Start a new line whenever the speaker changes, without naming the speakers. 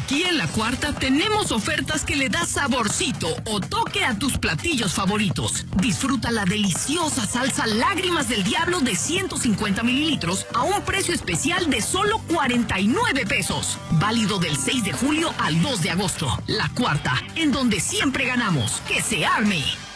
Aquí en La Cuarta tenemos ofertas que le das saborcito o toque a tus platillos favoritos. Disfruta la deliciosa salsa Lágrimas del Diablo de 150 mililitros a un precio especial de solo 49 pesos. Válido del 6 de julio al 2 de agosto. La Cuarta, en donde siempre ganamos. ¡Que se arme!